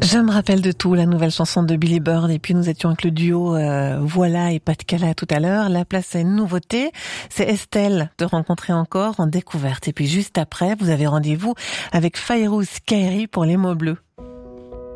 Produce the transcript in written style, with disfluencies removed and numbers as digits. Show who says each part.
Speaker 1: Je me rappelle de tout, la nouvelle chanson de Billy Bird, et puis nous étions avec le duo Voilà et Pat Cala tout à l'heure. La place à une nouveauté, c'est Estelle de Rencontrer encore en découverte. Et puis juste après, vous avez rendez-vous avec Fayrouz Kairi pour les mots bleus.